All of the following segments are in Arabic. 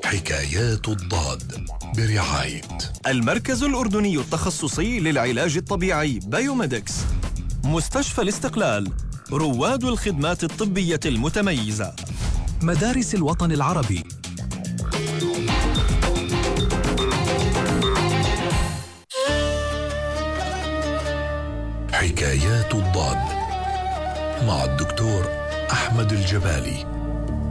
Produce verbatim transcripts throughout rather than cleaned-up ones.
حكايات الضاد برعاية المركز الأردني التخصصي للعلاج الطبيعي بايوميدكس، مستشفى الاستقلال، رواد الخدمات الطبية المتميزة، مدارس الوطن العربي. حكايات الضاد مع الدكتور أحمد الجبالي.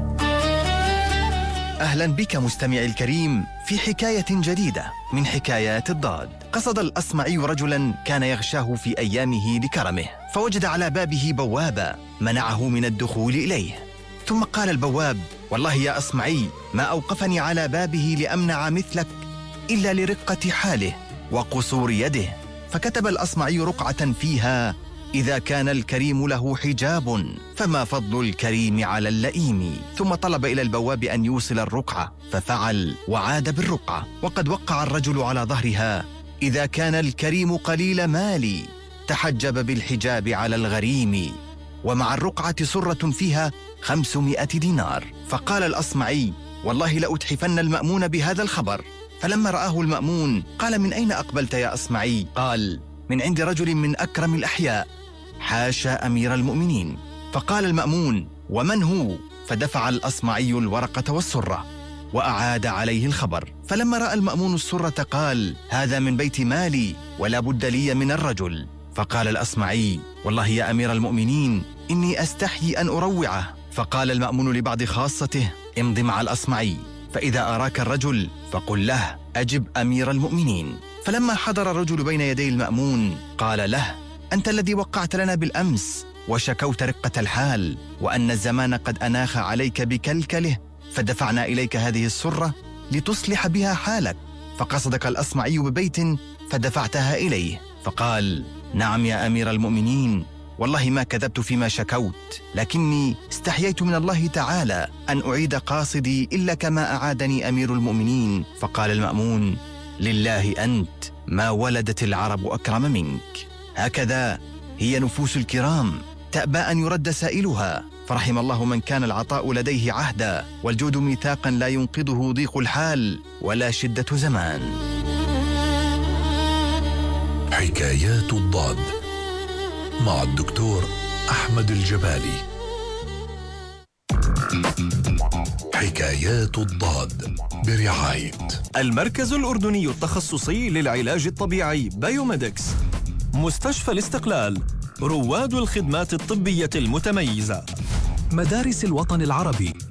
أهلا بك مستمعي الكريم في حكاية جديدة من حكايات الضاد. قصد الأصمعي رجلا كان يغشاه في أيامه لكرمه، فوجد على بابه بوابا منعه من الدخول إليه. ثم قال البواب: والله يا أصمعي ما أوقفني على بابه لأمنع مثلك إلا لرقة حاله وقصور يده. فكتب الأصمعي رقعة فيها: إذا كان الكريم له حجاب فما فضل الكريم على اللئيم. ثم طلب إلى البواب أن يوصل الرقعة، ففعل وعاد بالرقعة، وقد وقع الرجل على ظهرها: إذا كان الكريم قليل مالي تحجب بالحجاب على الغريم. ومع الرقعة سرة فيها خمسمائة دينار. فقال الأصمعي: والله لأتحفن المأمون بهذا الخبر. فلما رآه المأمون قال: من أين أقبلت يا أصمعي؟ قال: من عند رجل من أكرم الأحياء، حاشا أمير المؤمنين. فقال المأمون: ومن هو؟ فدفع الأصمعي الورقة والسرة وأعاد عليه الخبر. فلما رأى المأمون السرة قال: هذا من بيت مالي ولا بد لي من الرجل. فقال الأصمعي: والله يا أمير المؤمنين إني أستحيي أن أروعه. فقال المأمون لبعض خاصته: امض مع الأصمعي، فإذا أراك الرجل فقل له: أجب أمير المؤمنين. فلما حضر الرجل بين يدي المأمون قال له: أنت الذي وقعت لنا بالأمس وشكوت رقة الحال وأن الزمان قد أناخ عليك بكلكله، فدفعنا إليك هذه السرة لتصلح بها حالك، فقصدك الأصمعي ببيت فدفعتها إليه. فقال: نعم يا أمير المؤمنين، والله ما كذبت فيما شكوت، لكني استحييت من الله تعالى أن أعيد قاصدي إلا كما أعادني أمير المؤمنين. فقال المأمون: لله أنت، ما ولدت العرب أكرم منك. هكذا هي نفوس الكرام، تأبى أن يرد سائلها. فرحم الله من كان العطاء لديه عهدا، والجود ميثاقا لا ينقضه ضيق الحال ولا شدة زمان. حكايات الضاد مع الدكتور أحمد الجبالي. حكايات الضاد برعاية المركز الأردني التخصصي للعلاج الطبيعي بايوميدكس، مستشفى الاستقلال، رواد الخدمات الطبية المتميزة، مدارس الوطن العربي.